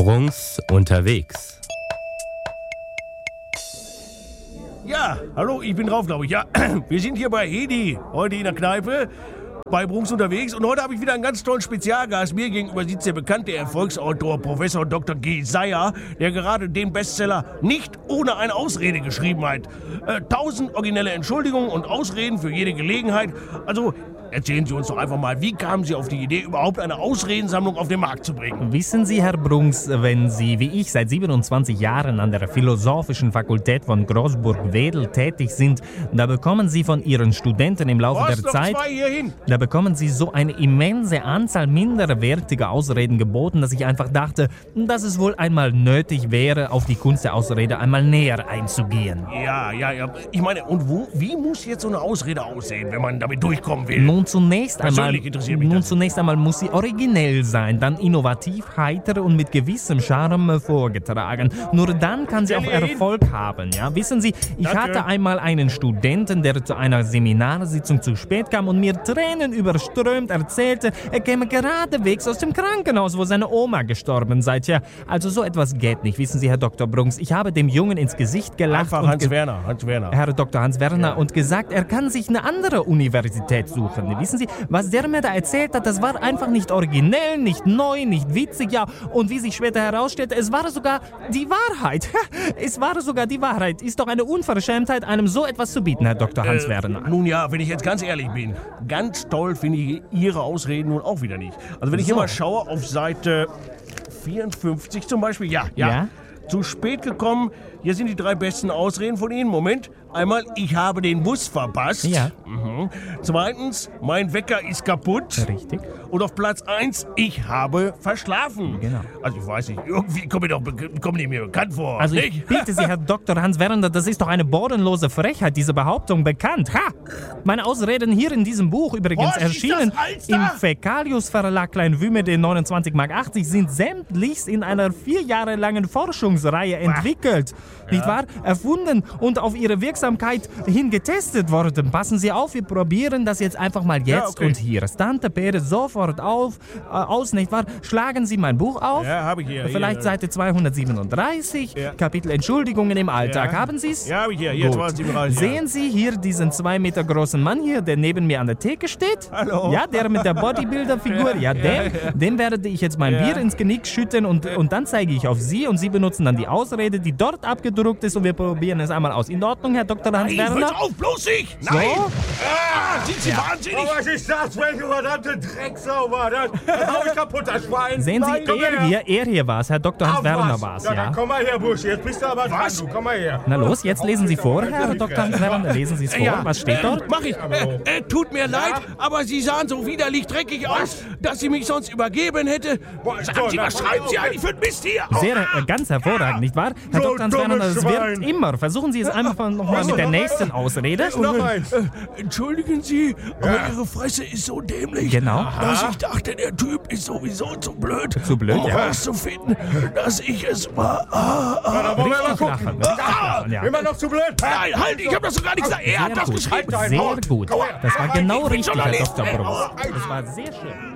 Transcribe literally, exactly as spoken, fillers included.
Brunks unterwegs. Ja, hallo, ich bin drauf, glaube ich. Ja, wir sind hier bei Hedi, heute in der Kneipe, bei Brunks unterwegs. Und heute habe ich wieder einen ganz tollen Spezialgast. Mir gegenüber sitzt der bekannte Erfolgsautor Professor Doktor G. Seyer, der gerade den Bestseller Nicht ohne eine Ausrede geschrieben hat. Äh, tausend originelle Entschuldigungen und Ausreden für jede Gelegenheit. Also erzählen Sie uns doch einfach mal, wie kamen Sie auf die Idee, überhaupt eine Ausredensammlung auf den Markt zu bringen? Wissen Sie, Herr Brunks, wenn Sie wie ich seit siebenundzwanzig Jahren an der Philosophischen Fakultät von Großburg-Wedel tätig sind, da bekommen Sie von Ihren Studenten im Laufe Was, der noch Zeit, zwei hierhin? da bekommen Sie so eine immense Anzahl minderwertiger Ausreden geboten, dass ich einfach dachte, dass es wohl einmal nötig wäre, auf die Kunst der Ausrede einmal näher einzugehen. Ja, ja, ja. Ich meine, und wo, wie muss jetzt so eine Ausrede aussehen, wenn man damit durchkommen will? Nun zunächst einmal, Persönlich interessiert mich nun das. zunächst einmal muss sie originell sein, dann innovativ, heiter und mit gewissem Charme vorgetragen. Nur dann kann sie auch Erfolg haben. Ja? Wissen Sie, ich Danke. hatte einmal einen Studenten, der zu einer Seminarsitzung zu spät kam und mir Tränen überströmt erzählte, er käme geradewegs aus dem Krankenhaus, wo seine Oma gestorben sei. Tja, also so etwas geht nicht. Wissen Sie, Herr Doktor Brunks, ich habe dem Jungen ins Gesicht gelacht Einfach und Hans ge- Werner, Hans Werner. Herr Doktor Hans Werner und gesagt, er kann sich eine andere Universität suchen. Wissen Sie, was der mir da erzählt hat, das war einfach nicht originell, nicht neu, nicht witzig, ja. Und wie sich später herausstellte, es war sogar die Wahrheit. Es war sogar die Wahrheit. Ist doch eine Unverschämtheit, einem so etwas zu bieten, Herr Doktor Hans Äh, Werner. Nun ja, wenn ich jetzt ganz ehrlich bin, ganz toll finde ich Ihre Ausreden nun auch wieder nicht. Also wenn ich So. hier mal schaue auf Seite vierundfünfzig zum Beispiel, ja, ja, Ja? zu spät gekommen, hier sind die drei besten Ausreden von Ihnen. Moment, einmal, ich habe den Bus verpasst. Ja. Mhm. Zweitens, mein Wecker ist kaputt. Richtig. Und auf Platz eins, ich habe verschlafen. Genau. Also ich weiß nicht, irgendwie kommen die, doch, be- kommen die mir bekannt vor. Also ich nicht? bitte Sie, Herr Doktor Hans Werner, das ist doch eine bodenlose Frechheit, diese Behauptung bekannt. Ha! Meine Ausreden hier in diesem Buch übrigens Was, ist erschienen das Alster? im Fäkalius Verlag Kleinwümede neunundzwanzig Mark achtzig, sind sämtlichst in einer vier Jahre langen Forschungsreihe entwickelt. Nicht wahr? Erfunden und auf ihre Wirksamkeit hin getestet worden. Passen Sie auf, wir probieren das jetzt einfach mal jetzt Ja, okay. und hier. Stante Pere sofort auf, äh, aus, nicht wahr? Schlagen Sie mein Buch auf. Ja, habe ich hier. Vielleicht hier. Seite zweihundertsiebenunddreißig, Ja. Kapitel Entschuldigungen im Alltag. Ja. Haben Sie es? Ja, habe ich hier. Hier, Gut. zweihundertsiebenunddreißig, ja. Sehen Sie hier diesen zwei Meter großen Mann hier, der neben mir an der Theke steht? Hallo. Ja, der mit der Bodybuilder-Figur. Ja, dem, dem werde ich jetzt mein Ja. Bier ins Genick schütten und, und dann zeige ich auf Sie und Sie benutzen dann die Ausrede, die dort abgedruckt ist und wir probieren es einmal aus. In Ordnung, Herr Doktor Hans Nein, Werner? hört auf, bloß ich! Nein! So? Ah, sind Sie wahnsinnig? Oh, was ist das? Welche verdammte Drecksau war das? Das hau ich kaputt, das Schwein. Sehen Sie, Nein, komm er her. hier, er hier war es, Herr Doktor Hans Ach, Werner was? war es, Ja, ja. dann komm mal her, Busch. Jetzt bist du aber dran, Was? du. Komm mal her. Na los, jetzt lesen Sie vor, Herr Doktor Hans Werner, lesen Sie es vor. Was steht dort? Mach ich. Äh, äh, tut mir leid, aber Sie sahen so widerlich dreckig aus, dass Sie mich sonst übergeben hätte. Sagen so, Sie, na, was komm, schreiben Sie okay. eigentlich für ein Mist hier? Sehr, äh, ganz hervorragend, nicht wahr? Herr So Doktor Hans Werner, dummes das wird Schwein. immer. Versuchen Sie es einfach nochmal mit der nächsten Ausrede. Noch eins. Äh, entschuldigen Sie, aber Ihre Fresse ist so dämlich, Genau. dass ich dachte, der Typ ist sowieso zu blöd, Zu blöd, um ja. herauszufinden, dass ich es war. Ah, ah. Da wollen wir mal Richtig gucken. lachen, richtig lachen, ja. Immer noch zu blöd? Nein, halt, ich hab das doch gar nicht gesagt. Er hat Sehr das gut, geschrieben. sehr gut. Das war genau Ich bin richtig, Herr Journalist. Doktor Brunks. Das war sehr schön.